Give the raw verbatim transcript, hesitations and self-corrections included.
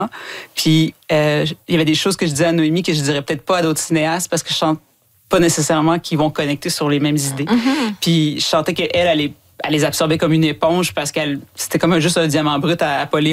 Puis euh, il y avait des choses que je disais à Noémie que je dirais peut-être pas à d'autres cinéastes parce que je sens pas nécessairement qu'ils vont connecter sur les mêmes idées. Mm-hmm. Puis je sentais qu'elle, elle, elle les absorbait comme une éponge parce qu'elle c'était comme un, juste un diamant brut à, à polir